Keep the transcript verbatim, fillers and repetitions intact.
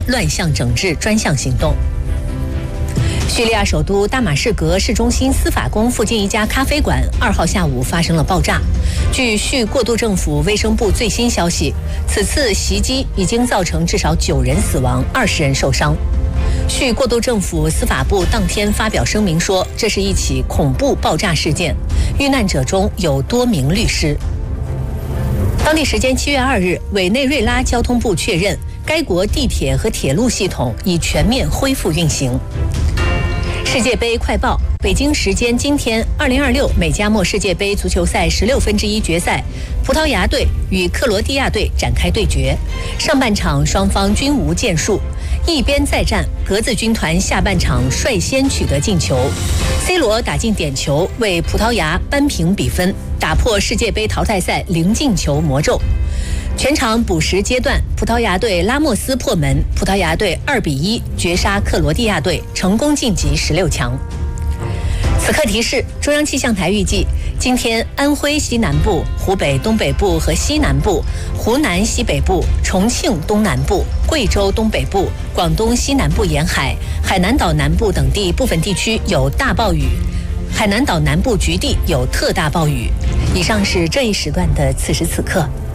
乱象整治专项行动。叙利亚首都大马士革市中心司法宫附近一家咖啡馆二号下午发生了爆炸。据叙过渡政府卫生部最新消息，此次袭击已经造成至少九人死亡，二十人受伤。叙过渡政府司法部当天发表声明说，这是一起恐怖爆炸事件，遇难者中有多名律师。当地时间七月二日，委内瑞拉交通部确认，该国地铁和铁路系统已全面恢复运行。世界杯快报：北京时间今天，二零二六美加墨世界杯足球赛十六分之一决赛，葡萄牙队与克罗地亚队展开对决。上半场双方均无建树，一边再战，格子军团下半场率先取得进球 ，C 罗打进点球，为葡萄牙扳平比分，打破世界杯淘汰赛零进球魔咒。全场补时阶段，葡萄牙队拉莫斯破门，葡萄牙队二比一绝杀克罗地亚队，成功晋级十六强。此刻提示：中央气象台预计，今天安徽西南部、湖北东北部和西南部、湖南西北部、重庆东南部、贵州东北部、广东西南部沿海、海南岛南部等地部分地区有大暴雨，海南岛南部局地有特大暴雨。以上是这一时段的此时此刻。